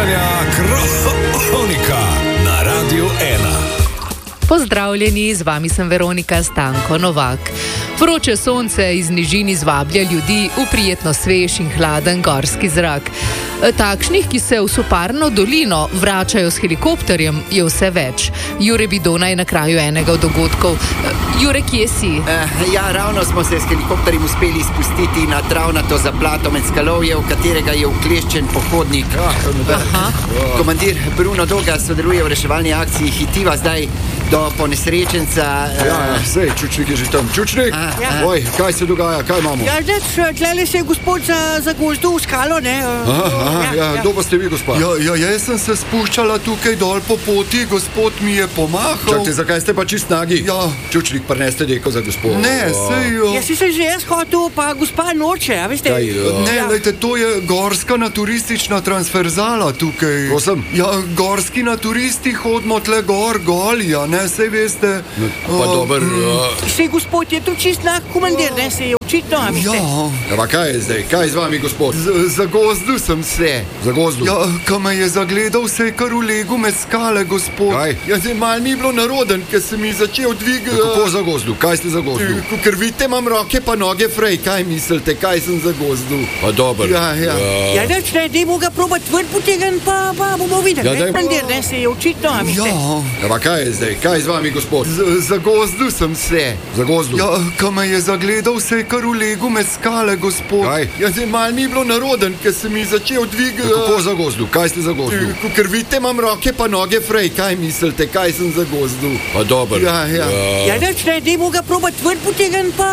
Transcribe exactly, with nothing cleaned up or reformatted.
Jutranja kronika na Radiu ena. Pozdravljeni, z vami sem Veronika Stanko Novak. Vroče sonce iz nižin izvablja ljudi v prijetno svež in hladen gorski zrak. Takšnih, ki se v soparno dolino vračajo s helikopterjem, je vse več. Jure Bidona je na kraju enega od dogodkov. Jure, kje si? Uh, ja, ravno smo se s helikopterjem uspeli spustiti na travnato zaplato med skalovje, v katerega je vkleščen pohodnik. Aha. Komandir Bruno Doga sodeluje v reševalni akciji Hitiva zdaj do ponesrečenca. Uh, Ja, sej, Čučnik je že tam. Čučnik? A, Ja. a. Oj, kaj se dogaja, kaj imamo? Ja, zdaj, tlele se je gospod za, za gozdov v skalo, ne? Aha, aha, ja, kdo pa ste vi, gospod? Ja, ja, jaz sem se spuščala tukaj dol po poti, gospod mi je pomahal. Čakajte, zakaj ste pa čist nagi? Ja. Čučnik, prneste deko za gospod. Ne, sej, jo. Jaz si se že jaz hotel, pa gospa noče, a veste? Kaj, ja. Ne, Ja. lejte, to je gorska naturistična transverzala tukaj. Prosim? Ja, gorski naturisti hodimo tle gor, goli, a ne, sej veste. Pa O, dober, ja. Sej gospod je tu čist nak komandir, ne? Se je očitno, a veste? Ja, Ja, pa kaj je zdaj? Kaj je z vami, gospod? z- za gozdu sem se. Za gozdu? Ja, ko me je zagledal, se je kar ulegel med skale, gospod. Kaj? Ja, zdaj mal mi je bilo naroden, ker se mi je začel dvigati. Kako za gozdu? Kaj ste za gozdu? Ker vidite, imam roke pa noge frej, kaj mislite, kaj sem za gozdu? Pa dober. Ja, ja. Ja, neč, ne, dajmo ga probati ven potegan, pa, pa bomo videli, Ja, ne? daj- Komandir, ne? Se je očitno, a veste? Ja, Ja, pa kaj je zdaj? Kaj je z vami, gospod? z- za gozdu sem se. Za gozdu? Ja, ko me je zagledal, se je kar ulegel med skale, gospod. Kaj? Ja, zdaj mal mi je bilo naroden, ker se mi je začel dvigati. Kako za gozdu? Kaj ste za gozdu? Ker vidite, imam roke pa noge frej, kaj mislite, kaj sem za gozdu? Pa dober. Ja, ja. Ja, neč, ne, dajmo ga probati ven potegan, pa